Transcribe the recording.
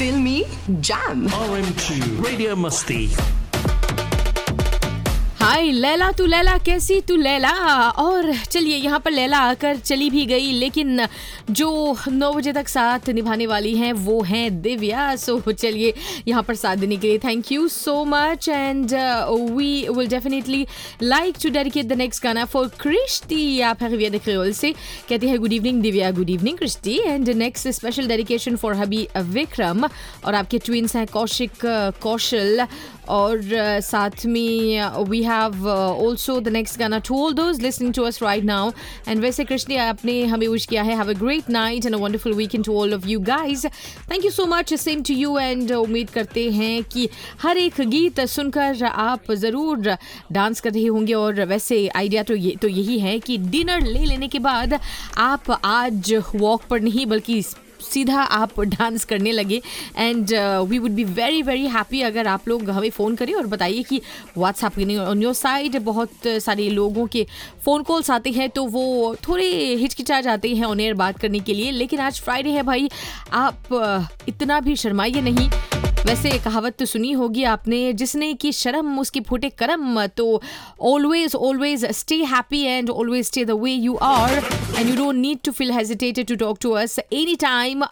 Filmy Jam. RM2 Radio Musti. हाय लैला तू लैला कैसी तू लैला। और चलिए यहाँ पर लैला आकर चली भी गई, लेकिन जो 9 बजे तक साथ निभाने वाली हैं वो हैं दिव्या। सो चलिए यहाँ पर साथ देने के लिए thank you so much and we will definitely like to dedicate the next गाना फॉर क्रिस्टी। आप रिविया दे क्रियोल से कहती है good evening Divya, good evening Christie and next special dedication for हबी विक्रम और आपके ट्विंस हैं कौशिक कौशल और साथ में we have also the next गाना to all those listening to us right now. And वैसे कृष्ण आपने हमें विश किया है have a great night and a wonderful weekend to all of you guys. Thank you so much, same to you and उम्मीद करते हैं कि हर एक गीत सुनकर आप ज़रूर डांस कर रहे होंगे। और वैसे आइडिया तो यही है कि डिनर ले लेने के बाद आप आज वॉक पर नहीं बल्कि सीधा आप डांस करने लगे। And we would be very very happy अगर आप लोग हमें फ़ोन करें और बताइए कि व्हाट्सएप ऑन योर साइड बहुत सारे लोगों के फ़ोन कॉल्स आते हैं तो वो थोड़े हिचकिचा जाते हैं ऑन एयर बात करने के लिए, लेकिन आज फ्राइडे है भाई, आप इतना भी शर्माइए नहीं। वैसे कहावत तो सुनी होगी आपने, जिसने की शर्म उसकी फूटे करम। तो always always stay happy and always stay the way you are and you don't need to feel hesitated to talk to us any time